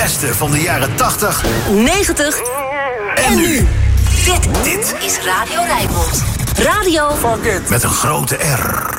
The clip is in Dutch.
beste van de jaren 80, 90 en nu. Dit is Radio Rijnmond. Radio Met een grote R.